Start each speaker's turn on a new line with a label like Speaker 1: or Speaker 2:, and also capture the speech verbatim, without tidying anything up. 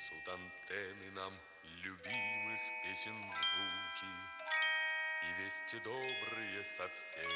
Speaker 1: Несут антенны нам любимых песен звуки И вести добрые со всех